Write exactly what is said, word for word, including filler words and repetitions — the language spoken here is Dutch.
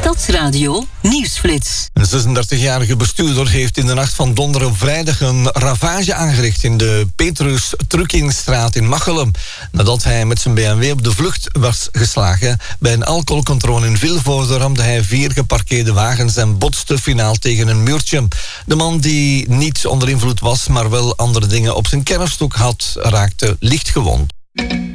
Stadsradio Nieuwsflits. Een zesendertigjarige bestuurder heeft in de nacht van donderdag op vrijdag een ravage aangericht in de Petrus Truckingstraat in Machelen. Nadat hij met zijn B M W op de vlucht was geslagen. Bij een alcoholcontrole in Vilvoorde ramde hij vier geparkeerde wagens en botste finaal tegen een muurtje. De man die niet onder invloed was, maar wel andere dingen op zijn kerfstok had, raakte licht gewond.